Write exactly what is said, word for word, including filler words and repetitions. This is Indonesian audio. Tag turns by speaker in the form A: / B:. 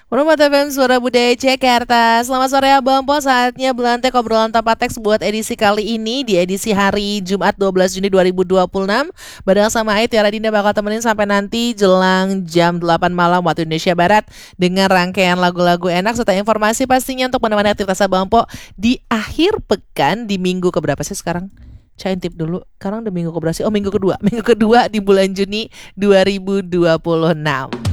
A: Muhammad F M Suara Budaya Jakarta. Selamat sore Abang Po, saatnya Belantek obrolan Tapateks buat edisi kali ini. Di edisi hari Jumat dua belas Juni dua ribu dua puluh enam. Bareng sama Ait, Tiara Dinda bakal temenin sampai nanti jelang jam delapan malam waktu Indonesia Barat. Dengan rangkaian lagu-lagu enak serta informasi pastinya untuk menemani aktivitas Abang Po di akhir pekan di minggu keberapa sih sekarang? Cain tip dulu, sekarang udah minggu keberapa sih? Oh, minggu kedua. Minggu kedua di bulan Juni dua ribu dua puluh enam.